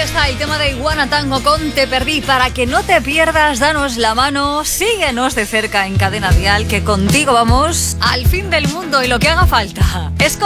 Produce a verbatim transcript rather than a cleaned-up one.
está el tema de Iguana Tango con Te Perdí. Para que no te pierdas, danos la mano, síguenos de cerca en Cadena Dial, que contigo vamos al fin del mundo y lo que haga falta. Es con